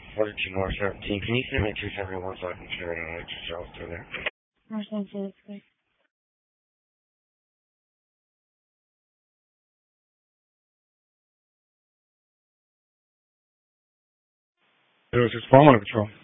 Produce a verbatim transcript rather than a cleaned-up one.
forty-two North seventeen. Can you send me two seventy-one so I can share it on electric shelf through there? North seventeen, that's good. It was just phone on patrol.